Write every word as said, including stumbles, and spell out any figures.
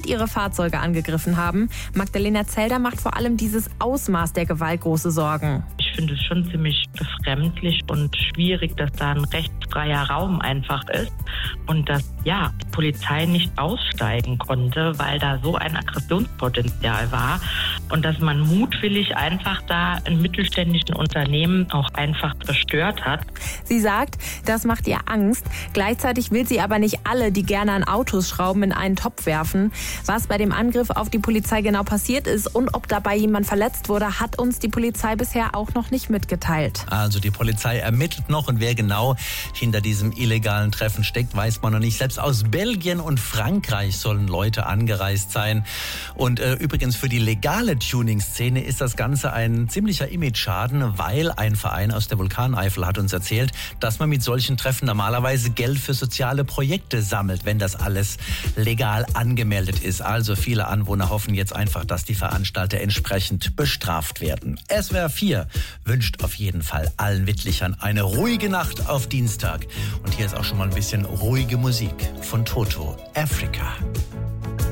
ihre Fahrzeuge angegriffen haben. Magdalena Zelder macht vor allem dieses Ausmaß der Gewalt große Sorgen. Ich finde es schon ziemlich befremdlich und schwierig, dass da ein rechtsfreier Raum einfach ist und dass ja, die Polizei nicht aussteigen konnte, weil da so ein Aggressionspotenzial war und dass man mutwillig einfach da ein mittelständischen Unternehmen auch einfach zerstört hat. Sie sagt, das macht ihr Angst. Gleichzeitig will sie aber nicht alle, die gerne an Autos schrauben, in einen Topf werfen. Was bei dem Angriff auf die Polizei genau passiert ist und ob dabei jemand verletzt wurde, hat uns die Polizei bisher auch noch nicht mitgeteilt. Also die Polizei ermittelt noch und wer genau hinter diesem illegalen Treffen steckt, weiß man noch nicht. Selbst aus Belgien und Frankreich sollen Leute angereist sein. Und äh, übrigens für die legale Tuning-Szene ist das Ganze ein ziemlicher Image-Schaden, weil ein Verein aus der Vulkaneifel hat uns erzählt, dass man mit solchen Treffen normalerweise Geld für soziale Projekte sammelt, wenn das alles legal angemeldet ist. Also viele Anwohner hoffen jetzt einfach, dass die Veranstalter entsprechend bestraft werden. S W R vier wünscht auf jeden Fall allen Wittlichern eine ruhige Nacht auf Dienstag. Und hier ist auch schon mal ein bisschen ruhige Musik von Toto, Africa.